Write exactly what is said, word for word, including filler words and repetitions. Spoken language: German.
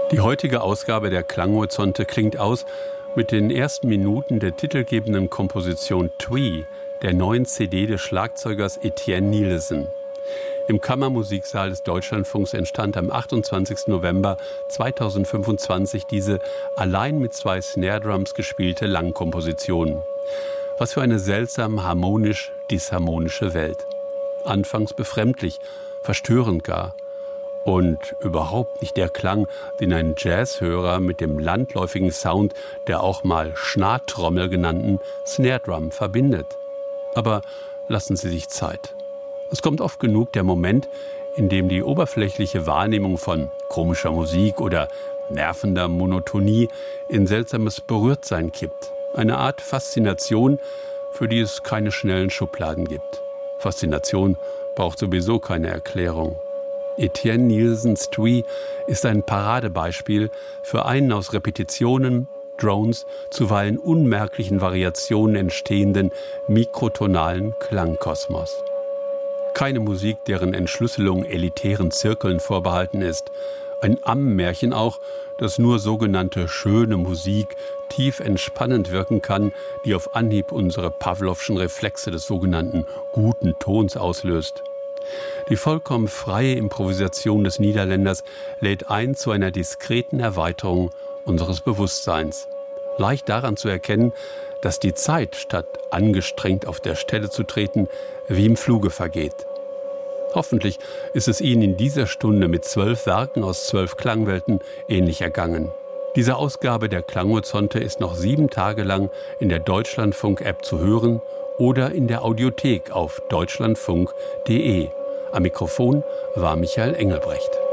Die heutige Ausgabe der Klanghorizonte klingt aus mit den ersten Minuten der titelgebenden Komposition Twee, der neuen C D des Schlagzeugers Etienne Nielsen. Im Kammermusiksaal des Deutschlandfunks entstand am achtundzwanzigsten November zweitausendfünfundzwanzig diese allein mit zwei Snare-Drums gespielte Langkomposition. Was für eine seltsam harmonisch-disharmonische Welt. Anfangs befremdlich, verstörend gar. Und überhaupt nicht der Klang, den ein Jazzhörer mit dem landläufigen Sound der auch mal Schnartrommel genannten Snare-Drum verbindet. Aber lassen Sie sich Zeit. Es kommt oft genug der Moment, in dem die oberflächliche Wahrnehmung von komischer Musik oder nervender Monotonie in seltsames Berührtsein kippt. Eine Art Faszination, für die es keine schnellen Schubladen gibt. Faszination braucht sowieso keine Erklärung. Etienne Nielsens Twee ist ein Paradebeispiel für einen aus Repetitionen, Drones, zuweilen unmerklichen Variationen entstehenden mikrotonalen Klangkosmos. Keine Musik, deren Entschlüsselung elitären Zirkeln vorbehalten ist. Ein Ammenmärchen auch, das nur sogenannte schöne Musik tief entspannend wirken kann, die auf Anhieb unsere Pawlowschen Reflexe des sogenannten guten Tons auslöst. Die vollkommen freie Improvisation des Niederländers lädt ein zu einer diskreten Erweiterung unseres Bewusstseins. Leicht daran zu erkennen, dass die Zeit, statt angestrengt auf der Stelle zu treten, wie im Fluge vergeht. Hoffentlich ist es Ihnen in dieser Stunde mit zwölf Werken aus zwölf Klangwelten ähnlich ergangen. Diese Ausgabe der Klanghorizonte ist noch sieben Tage lang in der Deutschlandfunk-App zu hören oder in der Audiothek auf deutschlandfunk punkt de. Am Mikrofon war Michael Engelbrecht.